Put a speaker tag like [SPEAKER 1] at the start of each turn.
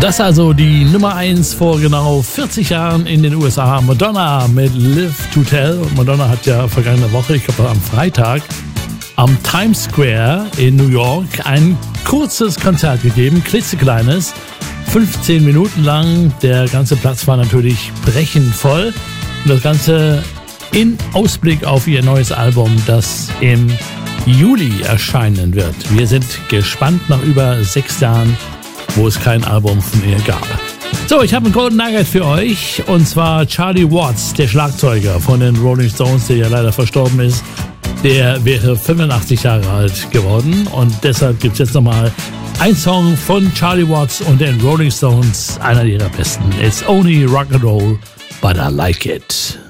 [SPEAKER 1] Das also die Nummer 1 vor genau 40 Jahren in den USA. Madonna mit Live to Tell. Und Madonna hat ja vergangene Woche, ich glaube am Freitag, am Times Square in New York ein kurzes Konzert gegeben, klitzekleines, 15 Minuten lang. Der ganze Platz war natürlich brechend voll. Und das Ganze in Ausblick auf ihr neues Album, das im Juli erscheinen wird. Wir sind gespannt nach über 6 Jahren, wo es kein Album von ihr gab. So, ich habe einen Golden Nugget für euch, und zwar Charlie Watts, der Schlagzeuger von den Rolling Stones, der ja leider verstorben ist. Der wäre 85 Jahre alt geworden, und deshalb gibt es jetzt nochmal einen Song von Charlie Watts und den Rolling Stones, einer ihrer besten. It's only rock and roll, but I like it.